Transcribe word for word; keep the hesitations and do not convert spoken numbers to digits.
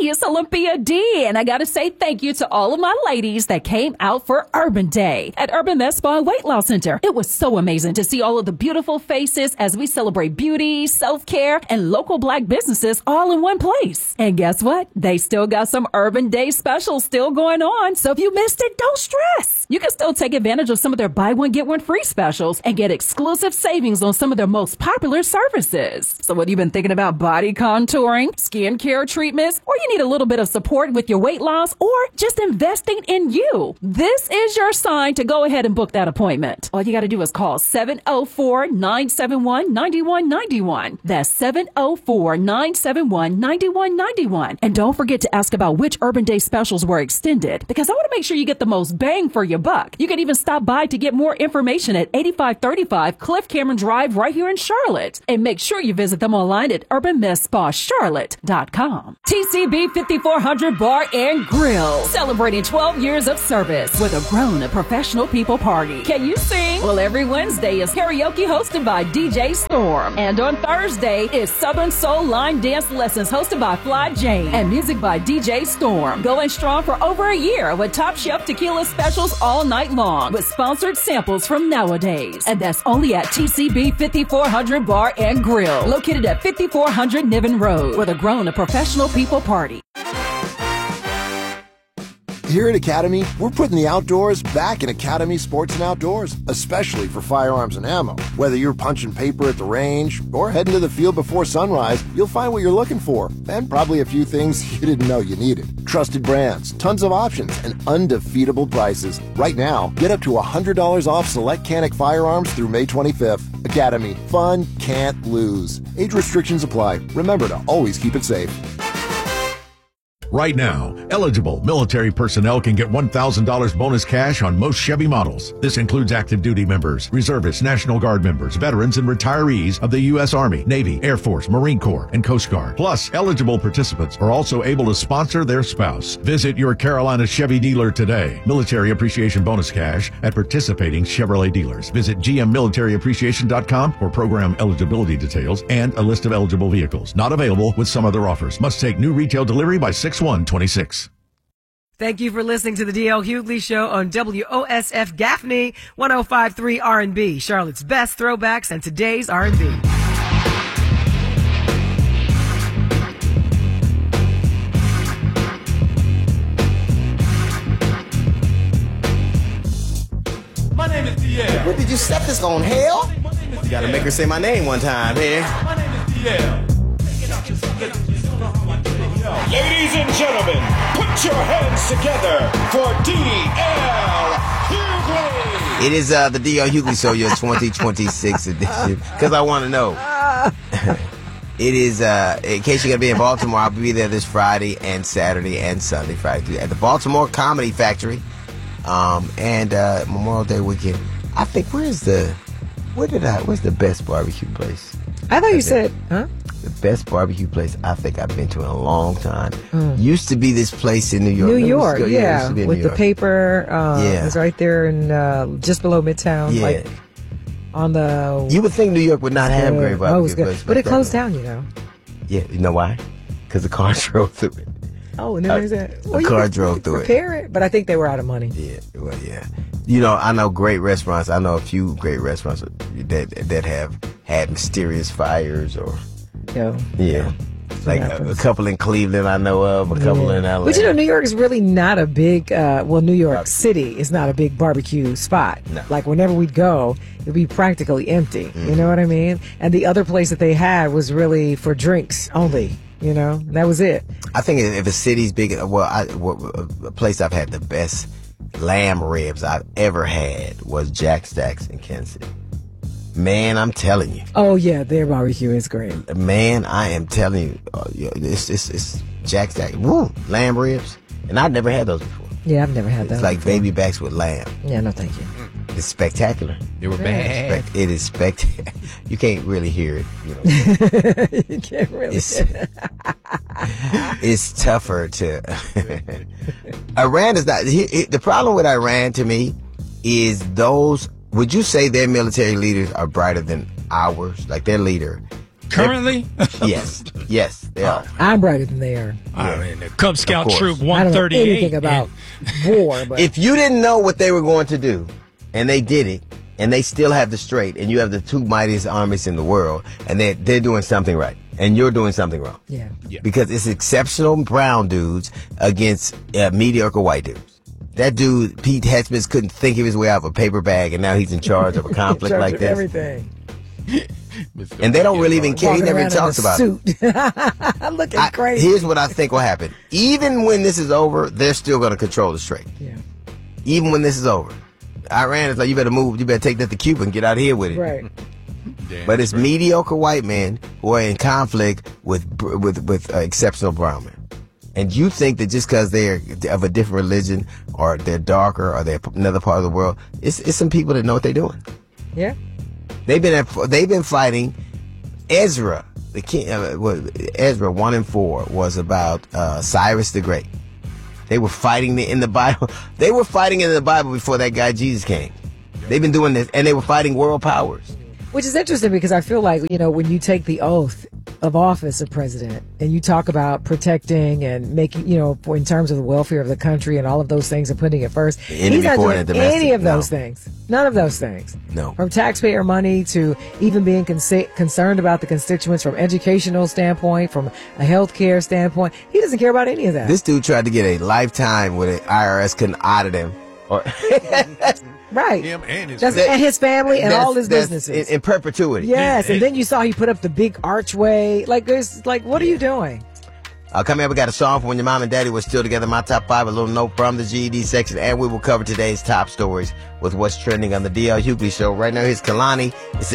it's Olympia D, and I gotta say thank you to all of my ladies that came out for Urban Day at Urban Med Spa Weight Loss Center. It was so amazing to see all of the beautiful faces as we celebrate beauty, self-care, and local Black businesses all in one place. And guess what? They still got some Urban Day specials still going on, so if you missed it, don't stress. You can still take advantage of some of their buy one, get one free specials and get exclusive savings on some of their most popular services. So what, you been thinking about body contouring, skincare treatments, or you need a little bit of support with your weight loss, or just investing in you? This is your sign to go ahead and book that appointment. All you got to do is call seven oh four, nine seven one, nine one nine one. That's seven oh four, nine seven one, nine one nine one. And don't forget to ask about which Urban Day specials were extended, because I want to make sure you get the most bang for your buck. You can even stop by to get more information at eighty-five thirty-five Cliff Cameron Drive right here in Charlotte. And make sure you visit them online at urban med spa charlotte dot com. T C B fifty-four hundred Bar and Grill, celebrating twelve years of service with a grown and professional people party. Can you sing? Well, every Wednesday is karaoke hosted by D J Storm. And on Thursday is Southern Soul Line Dance Lessons hosted by Fly Jane and music by D J Storm. Going strong for over a year with Top Shelf Tequila specials all night long with sponsored samples from Nowadays. And that's only at T C B fifty-four hundred Bar and Grill, located at fifty-four hundred Niven Road, with a grown and professional people party. Here at Academy, we're putting the outdoors back in Academy Sports and Outdoors, especially for firearms and ammo. Whether you're punching paper at the range or heading to the field before sunrise, you'll find what you're looking for, and probably a few things you didn't know you needed. Trusted brands, tons of options, and undefeatable prices. Right now, get up to one hundred dollars off select Canic firearms through May twenty-fifth. Academy, fun can't lose. Age restrictions apply. Remember to always keep it safe. Right now, eligible military personnel can get one thousand dollars bonus cash on most Chevy models. This includes active duty members, reservists, National Guard members, veterans, and retirees of the U S Army, Navy, Air Force, Marine Corps, and Coast Guard. Plus, eligible participants are also able to sponsor their spouse. Visit your Carolina Chevy dealer today. Military Appreciation Bonus Cash at participating Chevrolet dealers. Visit g m military appreciation dot com for program eligibility details and a list of eligible vehicles. Not available with some other offers. Must take new retail delivery by six one twenty-six. Thank you for listening to the D L. Hughley Show on W O S F Gaffney, one oh five point three R and B, Charlotte's best throwbacks and today's R and B. My name is D L. What did you set this on, hell? You gotta make her say my name one time, here. My name is D L. Ladies and gentlemen, put your hands together for D L Hughley. It is uh, the D L Hughley Show, your twenty twenty-six edition, because I want to know. It is, uh, in case you're going to be in Baltimore, I'll be there this Friday and Saturday and Sunday, Friday, at the Baltimore Comedy Factory. Um, and uh, Memorial Day weekend. I think, where's the, where did I, where's the best barbecue place? I thought you said, huh? The best barbecue place I think I've been to in a long time. Mm. Used to be this place in New York. New York, yeah. yeah. yeah with New the York. paper. Uh, yeah. It's right there in, uh, just below Midtown. Yeah. Like on the. You would think New York would not have good. great barbecue oh, it was good. places. But like it closed that. down, you know. Yeah, you know why? Because the car drove through it. Oh, and then uh, there's that. Well, the car could, drove through prepare it. it. But I think they were out of money. Yeah, well, yeah. You know, I know great restaurants. I know a few great restaurants that that have had mysterious fires or. Yeah. Yeah. Like a, a couple in Cleveland I know of, a couple yeah. in L A. But you know, New York is really not a big, uh, well, New York City is not a big barbecue spot. No. Like whenever we'd go, it'd be practically empty. Mm-hmm. You know what I mean? And the other place that they had was really for drinks only. You know, that was it. I think if a city's big, well, I, a place I've had the best lamb ribs I've ever had was Jack Stacks in Kansas City. Man, I'm telling you. Oh, yeah, their barbecue is great. Man, I am telling you, uh, it's, it's, it's Jack Stack. Woo, lamb ribs. And I've never had those before. Yeah, I've never had it's those It's like before. baby backs with lamb. Yeah, no, thank you. It's spectacular. They were bad. Spect- it is spectacular. You can't really hear it. You know. You can't really it's, it's tougher to... Iran is not... He, he, the problem with Iran, to me, is those... Would you say their military leaders are brighter than ours? Like their leader? Currently? Yes. Yes, they are. I'm brighter than they are. I mean, the Cub Scout Troop I one don't know thirty-eight. anything about war, but If you didn't know what they were going to do, and they did it, and they still have the straight, and you have the two mightiest armies in the world, and they're, they're doing something right, and you're doing something wrong. yeah. Yeah. Because it's exceptional brown dudes against uh, mediocre white dudes. That dude, Pete Hegseth, couldn't think of his way out of a paper bag, and now he's in charge of a conflict Charge like of this. Everything. And they don't really even care. He Walking never around talks in a about it. suit. Looking I- crazy. here's what I think will happen. Even when this is over, they're still going to control the strait. yeah. Even when this is over. Iran is like, you better move, you better take that to Cuba and get out of here with it. Right. But it's mediocre white men who are in conflict with br- with with uh, exceptional brown men. And you think that just because they're of a different religion or they're darker or they're another part of the world, it's it's some people that know what they're doing. Yeah. They've been at, they've been fighting. Ezra, the king, uh, what- Ezra one and four was about uh, Cyrus the Great. They were fighting the, in the Bible. They were fighting in the Bible before that guy Jesus came. They've been doing this, and they were fighting world powers. Which is interesting because I feel like, you know, when you take the oath of office of president and you talk about protecting and making, you know, for, in terms of the welfare of the country and all of those things and putting it first, Enemy, he's not foreign, doing and domestic. any of those No. things. None of those things. No. From taxpayer money to even being consi- concerned about the constituents from educational standpoint, from a healthcare standpoint. He doesn't care about any of that. This dude tried to get a lifetime where the I R S couldn't audit him. Or right. Him and his That's, family. and his family and That's- all his that's businesses. in, in perpetuity. yes. And then you saw he put up the big archway. Like, there's, like, what are you doing? Uh, coming up, we got a song from when your mom and daddy were still together. My top five, a little note from the G E D section, and we will cover today's top stories with what's trending on the D L Hughley Show. Right now, here's Kalani. It's the